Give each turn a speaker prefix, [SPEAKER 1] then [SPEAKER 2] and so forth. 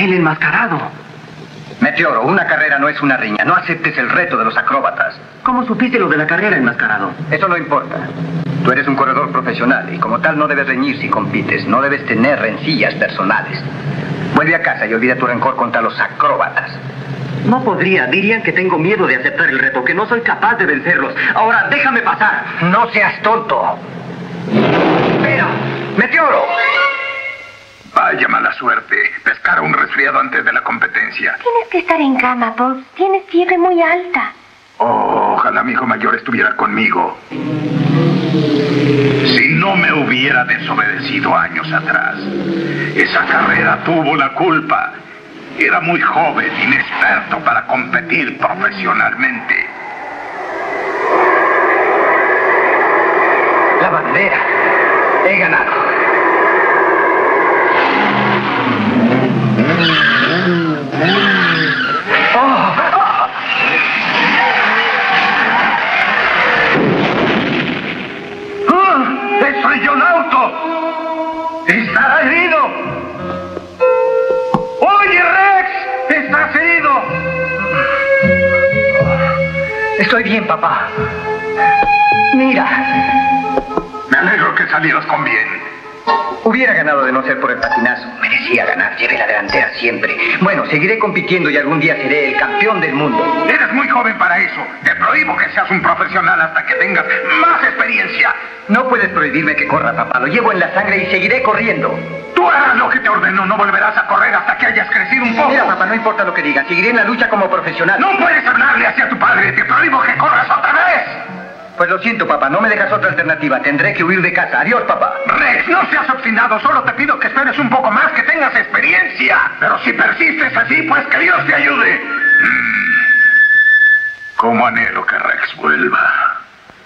[SPEAKER 1] El enmascarado.
[SPEAKER 2] Meteoro, una carrera no es una riña. No aceptes el reto de los acróbatas.
[SPEAKER 1] ¿Cómo supiste lo de la carrera, enmascarado?
[SPEAKER 2] Eso no importa. Tú eres un corredor profesional y como tal no debes reñir si compites. No debes tener rencillas personales. Vuelve a casa y olvida tu rencor contra los acróbatas.
[SPEAKER 1] No podría. Dirían que tengo miedo de aceptar el reto, que no soy capaz de vencerlos. Ahora, déjame pasar.
[SPEAKER 2] No seas tonto. ¡Espera! ¡Meteoro!
[SPEAKER 3] Vaya mala suerte. Pescar a un resfriado antes de la competencia.
[SPEAKER 4] Tienes que estar en cama, Bob. Tienes fiebre muy alta.
[SPEAKER 3] Oh, ojalá mi hijo mayor estuviera conmigo. Si no me hubiera desobedecido años atrás. Esa carrera tuvo la culpa. Era muy joven, inexperto para competir profesionalmente.
[SPEAKER 2] La bandera. He ganado.
[SPEAKER 3] ¡Estrelló un auto! ¡Está herido! ¡Oye, Rex! ¡Estás herido!
[SPEAKER 2] Estoy bien, papá. Mira.
[SPEAKER 3] Me alegro que salieras con bien.
[SPEAKER 2] Hubiera ganado de no ser por el patinazo. Merecía ganar. Llevé la delantera siempre. Bueno, seguiré compitiendo y algún día seré el campeón del mundo.
[SPEAKER 3] Eres muy joven para eso. Te prohíbo que seas un profesional hasta que tengas más experiencia.
[SPEAKER 2] No puedes prohibirme que corra, papá. Lo llevo en la sangre y seguiré corriendo.
[SPEAKER 3] Tú harás lo que te ordeno. No volverás a correr hasta que hayas crecido un poco.
[SPEAKER 2] Mira, papá, no importa lo que digas. Seguiré en la lucha como profesional.
[SPEAKER 3] No puedes hablarle hacia tu padre. Te prohíbo que corras otra vez.
[SPEAKER 2] Pues lo siento, papá. No me dejas otra alternativa. Tendré que huir de casa. Adiós, papá.
[SPEAKER 3] Rex, no seas obstinado. Solo te pido que esperes un poco más, que tengas experiencia. Pero si persistes así, pues que Dios te ayude. Cómo anhelo que Rex vuelva.